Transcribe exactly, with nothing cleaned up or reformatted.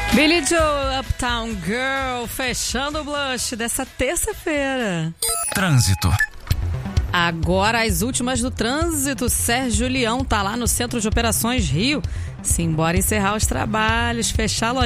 Billy Joel, Uptown Girl, fechando o blush dessa terça-feira. Trânsito. Agora as últimas do trânsito. Sérgio Leão tá lá no Centro de Operações Rio. Simbora encerrar os trabalhos, fechar a lojinha.